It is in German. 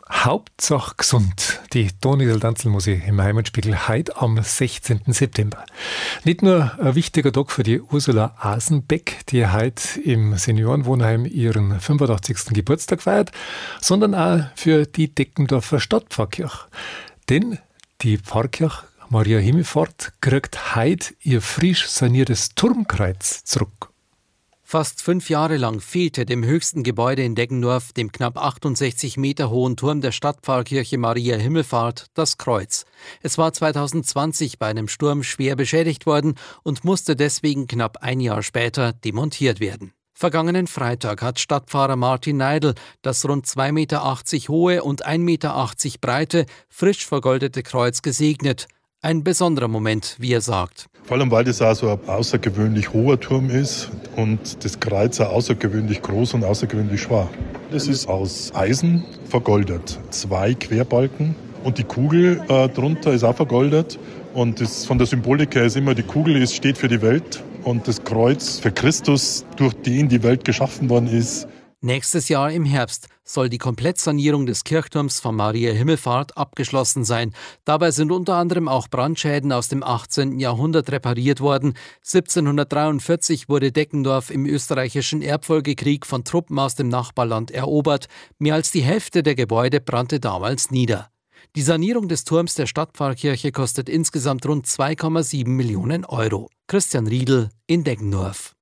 Hauptsache gesund. Die Toni-Danzel muss ich im Heimatspiegel heute am 16. September. Nicht nur ein wichtiger Tag für die Ursula Asenbeck, die heute im Seniorenwohnheim ihren 85. Geburtstag feiert, sondern auch für die Deckendorfer Stadtpfarrkirche. Denn die Pfarrkirche Maria Himmelfahrt kriegt heute ihr frisch saniertes Turmkreuz zurück. Fast 5 Jahre lang fehlte dem höchsten Gebäude in Deggendorf, dem knapp 68 Meter hohen Turm der Stadtpfarrkirche Maria Himmelfahrt, das Kreuz. Es war 2020 bei einem Sturm schwer beschädigt worden und musste deswegen knapp ein Jahr später demontiert werden. Vergangenen Freitag hat Stadtpfarrer Martin Neidl das rund 2,80 Meter hohe und 1,80 Meter breite, frisch vergoldete Kreuz gesegnet. Ein besonderer Moment, wie er sagt. Vor allem, weil das auch so ein außergewöhnlich hoher Turm ist und das Kreuz auch außergewöhnlich groß und außergewöhnlich schwer. Das ist aus Eisen vergoldet. 2 Querbalken und die Kugel drunter ist auch vergoldet. Und das, von der Symbolik her ist immer, die Kugel steht für die Welt und das Kreuz für Christus, durch den die Welt geschaffen worden ist. Nächstes Jahr im Herbst soll die Komplettsanierung des Kirchturms von Maria Himmelfahrt abgeschlossen sein. Dabei sind unter anderem auch Brandschäden aus dem 18. Jahrhundert repariert worden. 1743 wurde Deggendorf im österreichischen Erbfolgekrieg von Truppen aus dem Nachbarland erobert. Mehr als die Hälfte der Gebäude brannte damals nieder. Die Sanierung des Turms der Stadtpfarrkirche kostet insgesamt rund 2,7 Millionen Euro. Christian Riedl in Deggendorf.